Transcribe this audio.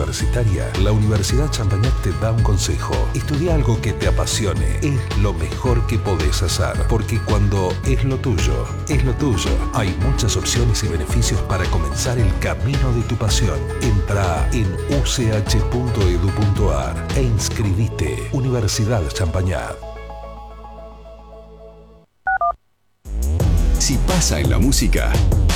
universitaria, la Universidad Champañat te da un consejo. Estudia algo que te apasione. Es lo mejor que podés hacer, porque cuando es lo tuyo, es lo tuyo. Hay muchas opciones y beneficios para comenzar el camino de tu pasión. Entra en uch.edu.ar e inscribite. Universidad Champañat. Si pasa en la música,